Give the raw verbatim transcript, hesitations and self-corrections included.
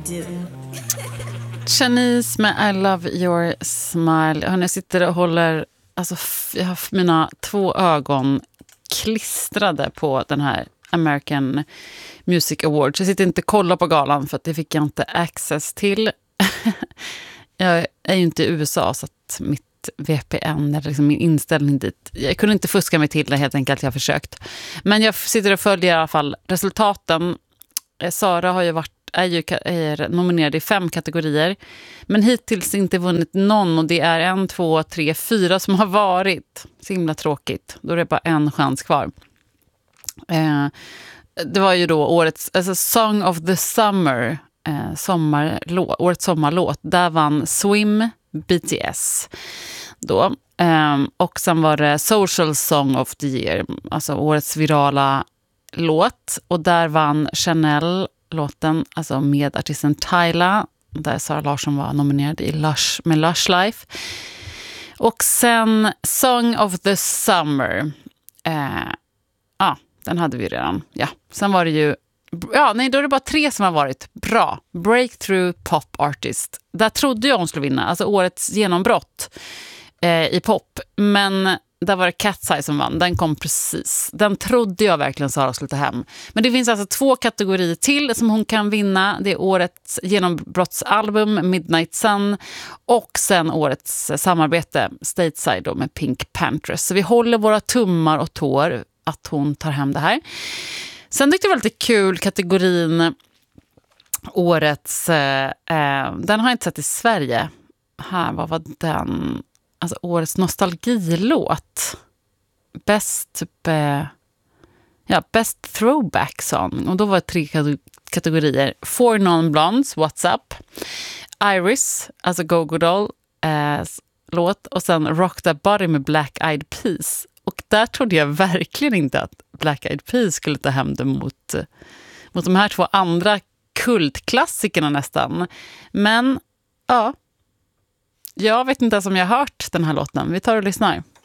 do. Shanice med I Love Your Smile. Hörrni, jag sitter och håller, alltså jag har mina två ögon klistrade på den här American Music Awards. Jag sitter inte och kollar på galan för att det fick jag inte access till. Jag är ju inte i U S A så att mitt V P N eller liksom min inställning dit. Jag kunde inte fuska mig till det helt enkelt, jag har försökt. Men jag sitter och följer i alla fall resultaten. Sara har ju varit, är ju är nominerad i fem kategorier. Men hittills inte vunnit någon och det är en, två, tre, fyra som har varit. Så himla tråkigt. Då är det bara en chans kvar. Eh, det var ju då årets alltså Song of the Summer, eh, sommarlåt, årets sommarlåt. Där vann Swim, B T S då. Um, och sen var det Social Song of the Year, alltså årets virala låt. Och där vann Chanel låten, alltså med artisten Tyla, där Sara Larsson var nominerad i Lush, med Lush Life. Och sen Song of the Summer. Ja, uh, ah, den hade vi redan. Ja, sen var det ju Ja, nej, då är det bara tre som har varit bra. Breakthrough Pop Artist. Där trodde jag hon skulle vinna. Alltså årets genombrott eh, i pop. Men där var det Cat's Eye som vann. Den kom precis. Den trodde jag verkligen Sara skulle ta hem. Men det finns alltså två kategorier till som hon kan vinna. Det är årets genombrottsalbum Midnight Sun. Och sen årets samarbete Stateside då, med Pink Panthers. Så vi håller våra tummar och tår att hon tar hem det här. Sen tyckte jag det var lite kul kategorin årets, eh, den har jag inte sett i Sverige. Här, vad var den? Alltså årets nostalgilåt. Best, be, ja, best throwback song. Och då var det tre kategorier. Four Non-Blondes, What's Up. Iris, alltså Go-Go Doll, eh, låt. Och sen Rock That Body med Black Eyed Peas. Och där trodde jag verkligen inte att Black Eyed Peas skulle ta hem det mot, mot de här två andra kultklassikerna nästan. Men ja, jag vet inte ens om jag har hört den här låten. Vi tar och lyssnar.